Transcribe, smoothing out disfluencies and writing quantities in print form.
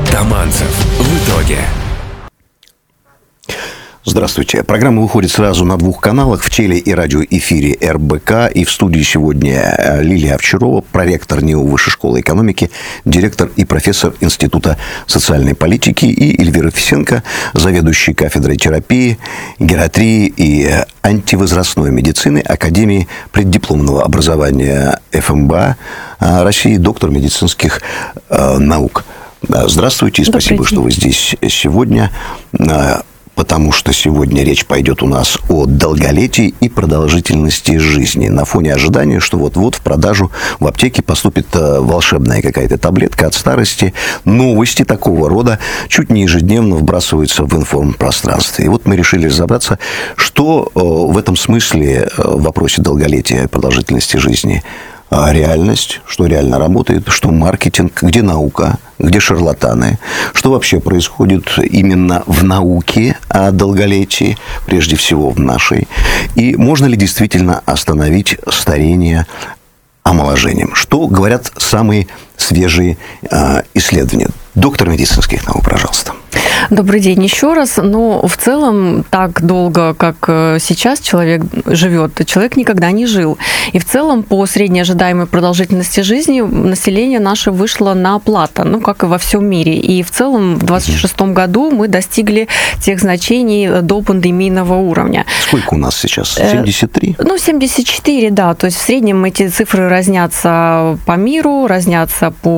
Атаманцев в итоге. Здравствуйте. Программа выходит сразу на двух каналах: в теле- и радиоэфире РБК. И в студии сегодня Лилия Овчарова, проректор НИУ Высшей школы экономики, директор и профессор Института социальной политики, и Эльвира Фисенко, заведующий кафедрой терапии, гериатрии и антивозрастной медицины Академии преддипломного образования ФМБА России, доктор медицинских наук. Здравствуйте и спасибо, что вы здесь сегодня. Потому что сегодня речь пойдет у нас о долголетии и продолжительности жизни. На фоне ожидания, что вот-вот в продажу в аптеке поступит волшебная какая-то таблетка от старости, новости такого рода чуть не ежедневно вбрасываются в информпространстве. И вот мы решили разобраться, что в этом смысле в вопросе долголетия и продолжительности жизни реальность, что реально работает, что маркетинг, где наука, где шарлатаны, что вообще происходит именно в науке о долголетии, прежде всего в нашей, и можно ли действительно остановить старение омоложением, что говорят самые свежие исследования. Доктор медицинских наук, пожалуйста. Добрый день еще раз. Но в целом так долго, как сейчас человек живет, человек никогда не жил. И в целом по средней ожидаемой продолжительности жизни население наше вышло на плато, как и во всем мире. И в целом в 2026 году мы достигли тех значений до пандемийного уровня. Сколько у нас сейчас? 73? 74, да. То есть в среднем эти цифры разнятся по миру, разнятся по